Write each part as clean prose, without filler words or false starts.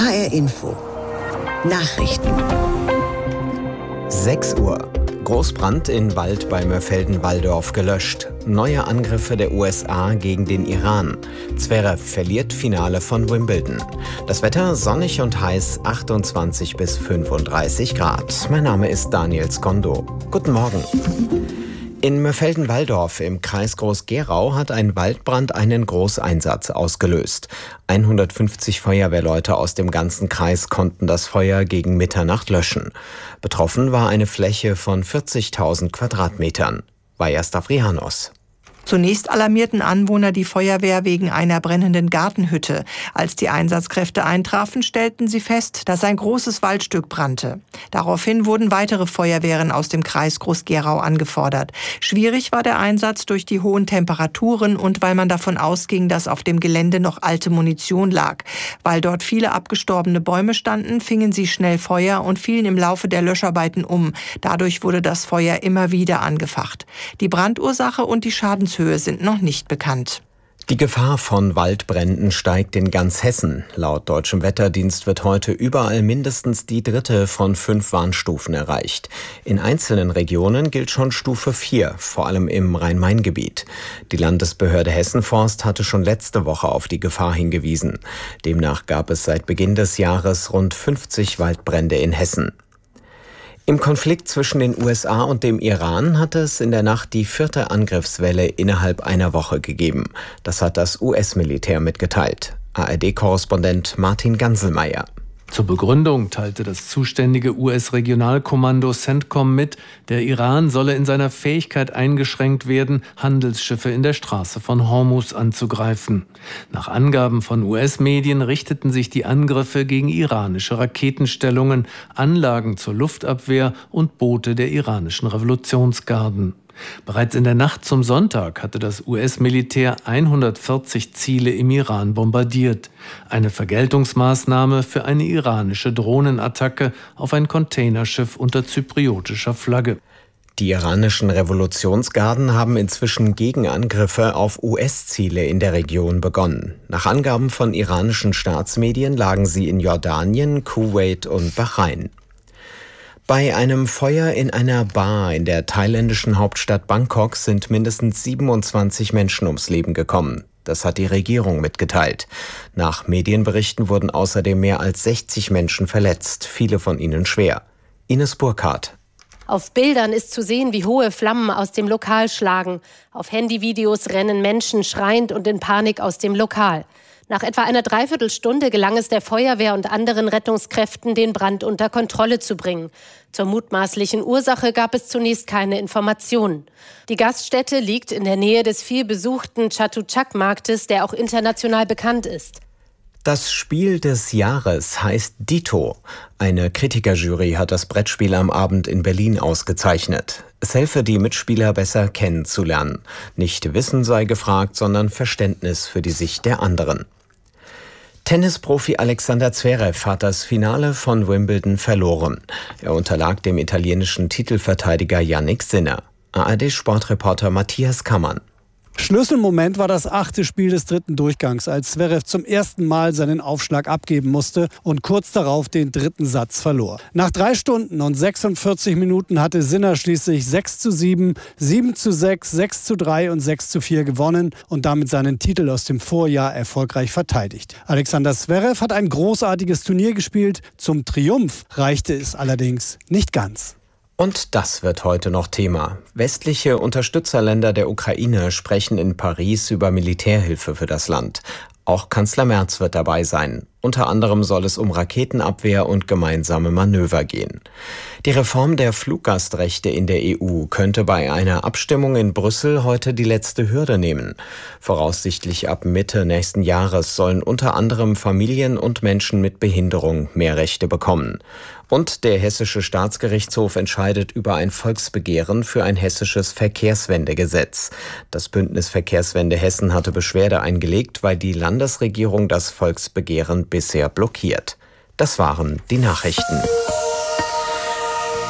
HR Info. Nachrichten. 6 Uhr. Großbrand in Wald bei Mörfelden-Walldorf gelöscht. Neue Angriffe der USA gegen den Iran. Zverev verliert Finale von Wimbledon. Das Wetter sonnig und heiß, 28 bis 35 Grad. Mein Name ist Daniel Skondo. Guten Morgen. In Mörfelden-Walldorf im Kreis Groß-Gerau hat ein Waldbrand einen Großeinsatz ausgelöst. 150 Feuerwehrleute aus dem ganzen Kreis konnten das Feuer gegen Mitternacht löschen. Betroffen war eine Fläche von 40.000 Quadratmetern. Vaja Stavrianos. Zunächst alarmierten Anwohner die Feuerwehr wegen einer brennenden Gartenhütte. Als die Einsatzkräfte eintrafen, stellten sie fest, dass ein großes Waldstück brannte. Daraufhin wurden weitere Feuerwehren aus dem Kreis Groß-Gerau angefordert. Schwierig war der Einsatz durch die hohen Temperaturen und weil man davon ausging, dass auf dem Gelände noch alte Munition lag. Weil dort viele abgestorbene Bäume standen, fingen sie schnell Feuer und fielen im Laufe der Löscharbeiten um. Dadurch wurde das Feuer immer wieder angefacht. Die Brandursache und die Schadenshöhe sind noch nicht bekannt. Die Gefahr von Waldbränden steigt in ganz Hessen. Laut Deutschem Wetterdienst wird heute überall mindestens die 3. von 5 Warnstufen erreicht. In einzelnen Regionen gilt schon Stufe 4, vor allem im Rhein-Main-Gebiet. Die Landesbehörde Hessenforst hatte schon letzte Woche auf die Gefahr hingewiesen. Demnach gab es seit Beginn des Jahres rund 50 Waldbrände in Hessen. Im Konflikt zwischen den USA und dem Iran hat es in der Nacht die 4. Angriffswelle innerhalb einer Woche gegeben. Das hat das US-Militär mitgeteilt. ARD-Korrespondent Martin Ganselmeier. Zur Begründung teilte das zuständige US-Regionalkommando CENTCOM mit, der Iran solle in seiner Fähigkeit eingeschränkt werden, Handelsschiffe in der Straße von Hormuz anzugreifen. Nach Angaben von US-Medien richteten sich die Angriffe gegen iranische Raketenstellungen, Anlagen zur Luftabwehr und Boote der iranischen Revolutionsgarden. Bereits in der Nacht zum Sonntag hatte das US-Militär 140 Ziele im Iran bombardiert. Eine Vergeltungsmaßnahme für eine iranische Drohnenattacke auf ein Containerschiff unter zypriotischer Flagge. Die iranischen Revolutionsgarden haben inzwischen Gegenangriffe auf US-Ziele in der Region begonnen. Nach Angaben von iranischen Staatsmedien lagen sie in Jordanien, Kuwait und Bahrain. Bei einem Feuer in einer Bar in der thailändischen Hauptstadt Bangkok sind mindestens 27 Menschen ums Leben gekommen. Das hat die Regierung mitgeteilt. Nach Medienberichten wurden außerdem mehr als 60 Menschen verletzt, viele von ihnen schwer. Ines Burkhardt. Auf Bildern ist zu sehen, wie hohe Flammen aus dem Lokal schlagen. Auf Handyvideos rennen Menschen schreiend und in Panik aus dem Lokal. Nach etwa einer Dreiviertelstunde gelang es der Feuerwehr und anderen Rettungskräften, den Brand unter Kontrolle zu bringen. Zur mutmaßlichen Ursache gab es zunächst keine Informationen. Die Gaststätte liegt in der Nähe des vielbesuchten Chatuchak-Marktes, der auch international bekannt ist. Das Spiel des Jahres heißt Dito. Eine Kritikerjury hat das Brettspiel am Abend in Berlin ausgezeichnet. Es helfe, die Mitspieler besser kennenzulernen. Nicht Wissen sei gefragt, sondern Verständnis für die Sicht der anderen. Tennisprofi Alexander Zverev hat das Finale von Wimbledon verloren. Er unterlag dem italienischen Titelverteidiger Jannik Sinner. ARD-Sportreporter Matthias Kammann. Schlüsselmoment war das 8. Spiel des 3. Durchgangs, als Zverev zum ersten Mal seinen Aufschlag abgeben musste und kurz darauf den 3. Satz verlor. Nach 3 Stunden und 46 Minuten hatte Sinner schließlich 6:7, 7:6, 6:3 und 6:4 gewonnen und damit seinen Titel aus dem Vorjahr erfolgreich verteidigt. Alexander Zverev hat ein großartiges Turnier gespielt. Zum Triumph reichte es allerdings nicht ganz. Und das wird heute noch Thema. Westliche Unterstützerländer der Ukraine sprechen in Paris über Militärhilfe für das Land. Auch Kanzler Merz wird dabei sein. Unter anderem soll es um Raketenabwehr und gemeinsame Manöver gehen. Die Reform der Fluggastrechte in der EU könnte bei einer Abstimmung in Brüssel heute die letzte Hürde nehmen. Voraussichtlich ab Mitte nächsten Jahres sollen unter anderem Familien und Menschen mit Behinderung mehr Rechte bekommen. Und der Hessische Staatsgerichtshof entscheidet über ein Volksbegehren für ein hessisches Verkehrswendegesetz. Das Bündnis Verkehrswende Hessen hatte Beschwerde eingelegt, weil die Landesregierung das Volksbegehren bisher blockiert. Das waren die Nachrichten.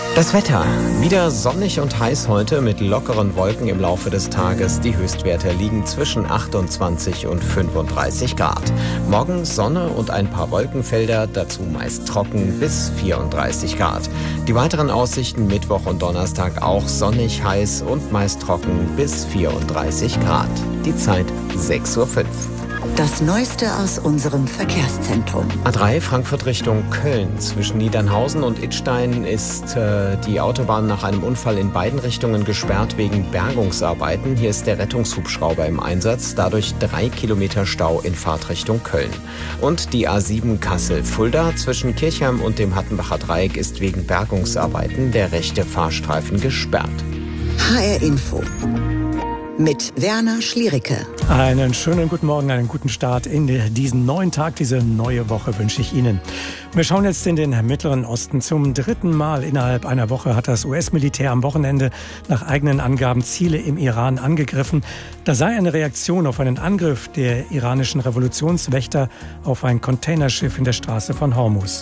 Das Wetter. Wieder sonnig und heiß heute mit lockeren Wolken im Laufe des Tages. Die Höchstwerte liegen zwischen 28 und 35 Grad. Morgen Sonne und ein paar Wolkenfelder, dazu meist trocken bis 34 Grad. Die weiteren Aussichten Mittwoch und Donnerstag auch sonnig, heiß und meist trocken bis 34 Grad. Die Zeit 6:05 Uhr. Das Neueste aus unserem Verkehrszentrum. A3 Frankfurt Richtung Köln. Zwischen Niedernhausen und Idstein ist die Autobahn nach einem Unfall in beiden Richtungen gesperrt wegen Bergungsarbeiten. Hier ist der Rettungshubschrauber im Einsatz. Dadurch 3 Kilometer Stau in Fahrtrichtung Köln. Und die A7 Kassel-Fulda zwischen Kirchheim und dem Hattenbacher Dreieck ist wegen Bergungsarbeiten der rechte Fahrstreifen gesperrt. HR Info. Mit Werner Schliericke. Einen schönen guten Morgen, einen guten Start in diesen neuen Tag, diese neue Woche wünsche ich Ihnen. Wir schauen jetzt in den Mittleren Osten. Zum 3. Mal innerhalb einer Woche hat das US-Militär am Wochenende nach eigenen Angaben Ziele im Iran angegriffen. Das sei eine Reaktion auf einen Angriff der iranischen Revolutionswächter auf ein Containerschiff in der Straße von Hormuz.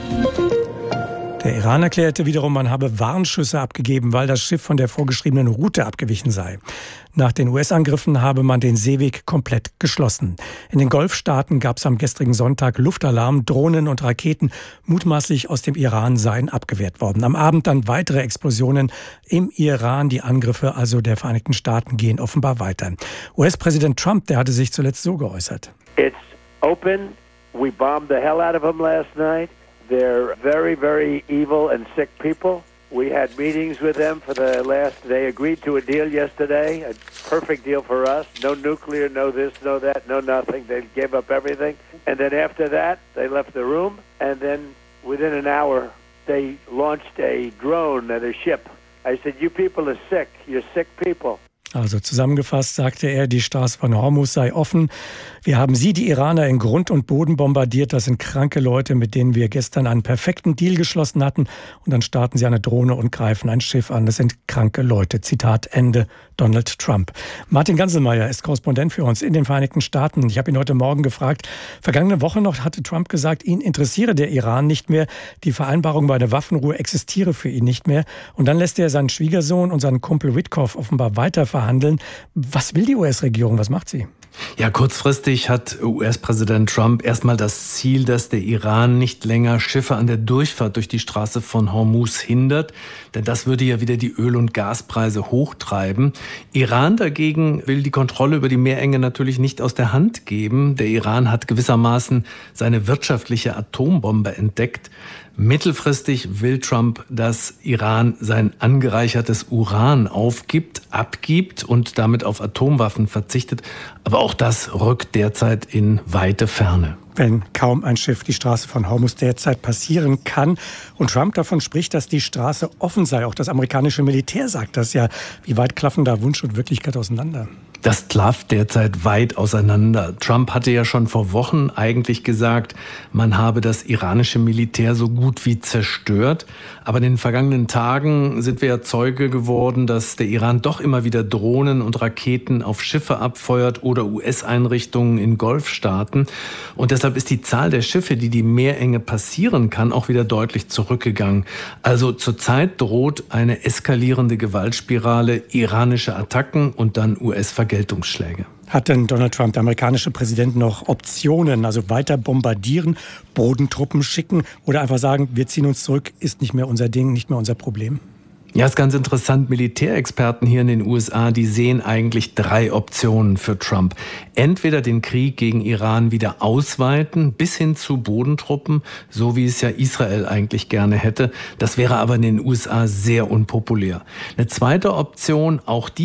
Der Iran erklärte wiederum, man habe Warnschüsse abgegeben, weil das Schiff von der vorgeschriebenen Route abgewichen sei. Nach den US-Angriffen habe man den Seeweg komplett geschlossen. In den Golfstaaten gab es am gestrigen Sonntag Luftalarm, Drohnen und Raketen mutmaßlich aus dem Iran seien abgewehrt worden. Am Abend dann weitere Explosionen im Iran. Die Angriffe also der Vereinigten Staaten gehen offenbar weiter. US-Präsident Trump, der hatte sich zuletzt so geäußert. It's open. We bombed the hell out of them last night. They're very, very evil and sick people. We had meetings with them for the last. They agreed to a deal yesterday, a perfect deal for us. No nuclear, no this, no that, no nothing. They gave up everything. And then after that, they left the room. And then within an hour, they launched a drone at a ship. I said, you people are sick. You're sick people. Also zusammengefasst sagte er, die Straße von Hormuz sei offen. Wir haben sie, die Iraner, in Grund und Boden bombardiert. Das sind kranke Leute, mit denen wir gestern einen perfekten Deal geschlossen hatten. Und dann starten sie eine Drohne und greifen ein Schiff an. Das sind kranke Leute. Zitat Ende. Donald Trump. Martin Ganselmeier ist Korrespondent für uns in den Vereinigten Staaten. Ich habe ihn heute Morgen gefragt, vergangene Woche noch hatte Trump gesagt, ihn interessiere der Iran nicht mehr. Die Vereinbarung bei der Waffenruhe existiere für ihn nicht mehr. Und dann lässt er seinen Schwiegersohn und seinen Kumpel Witkoff offenbar weiter verhandeln. Was will die US-Regierung? Was macht sie? Ja, kurzfristig hat US-Präsident Trump erstmal das Ziel, dass der Iran nicht länger Schiffe an der Durchfahrt durch die Straße von Hormuz hindert, denn das würde ja wieder die Öl- und Gaspreise hochtreiben. Iran dagegen will die Kontrolle über die Meerenge natürlich nicht aus der Hand geben. Der Iran hat gewissermaßen seine wirtschaftliche Atombombe entdeckt. Mittelfristig will Trump, dass Iran sein angereichertes Uran abgibt und damit auf Atomwaffen verzichtet. Aber auch das rückt derzeit in weite Ferne. Wenn kaum ein Schiff die Straße von Hormuz derzeit passieren kann und Trump davon spricht, dass die Straße offen sei, auch das amerikanische Militär sagt das ja, wie weit klaffen da Wunsch und Wirklichkeit auseinander? Das klafft derzeit weit auseinander. Trump hatte ja schon vor Wochen eigentlich gesagt, man habe das iranische Militär so gut wie zerstört. Aber in den vergangenen Tagen sind wir ja Zeuge geworden, dass der Iran doch immer wieder Drohnen und Raketen auf Schiffe abfeuert oder US-Einrichtungen in Golfstaaten. Und deshalb ist die Zahl der Schiffe, die die Meerenge passieren kann, auch wieder deutlich zurückgegangen. Also zurzeit droht eine eskalierende Gewaltspirale, iranische Attacken und dann US-Vergeltungsschläge. Hat denn Donald Trump, der amerikanische Präsident, noch Optionen, also weiter bombardieren, Bodentruppen schicken oder einfach sagen, wir ziehen uns zurück, ist nicht mehr unser Ding, nicht mehr unser Problem? Ja, ist ganz interessant. Militärexperten hier in den USA, die sehen eigentlich 3 Optionen für Trump. Entweder den Krieg gegen Iran wieder ausweiten, bis hin zu Bodentruppen, so wie es ja Israel eigentlich gerne hätte. Das wäre aber in den USA sehr unpopulär. Eine zweite Option, auch die